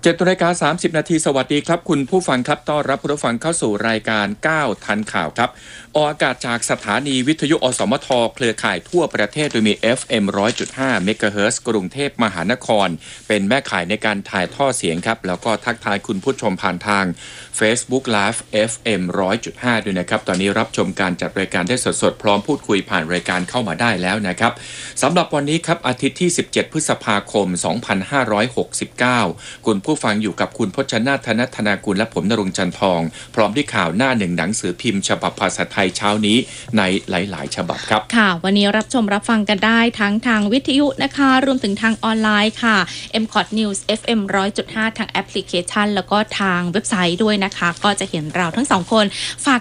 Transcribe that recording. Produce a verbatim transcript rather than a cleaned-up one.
เจ็ดนาฬิกาสามสิบนาทีสวัสดีครับคุณผู้ฟังครับต้อนรับผู้ฟังเข้าสู่รายการก้าวทันข่าวครับออกอากาศจากสถานีวิทยุอสมทเครือข่ายทั่วประเทศโดยมี เอฟ เอ็ม หนึ่งร้อยจุดห้า เมกะเฮิรตซ์กรุงเทพมหานครเป็นแม่ข่ายในการถ่ายทอดเสียงครับแล้วก็ทักทายคุณผู้ชมผ่านทาง Facebook Live เอฟ เอ็ม หนึ่งร้อยจุดห้า ด้วยนะครับตอนนี้รับชมการจัดรายการได้สดๆพร้อมพูดคุยผ่านรายการเข้ามาได้แล้วนะครับสำหรับวันนี้ครับอาทิตย์ที่สิบเจ็ดพฤษภาคมสองพันห้าร้อยหกสิบเก้าคุณผู้ฟังอยู่กับคุณพจนาถ ธนธนากุลและผมณรงค์จันทองพร้อมด้วยข่าวหน้าหนึ่งหนังสือพิมพ์ฉบับภาษาไทยเช้านี้ในหลายๆฉบับครับค่ะวันนี้รับชมรับฟังกันได้ทั้งทางวิทยุนะคะรวมถึงทางออนไลน์ค่ะ เอ็ม คอท News เอฟ เอ็ม หนึ่งร้อยจุดห้า ทางแอปพลิเคชันแล้วก็ทางเว็บไซต์ด้วยนะคะก็จะเห็นเราทั้งสองคนฝาก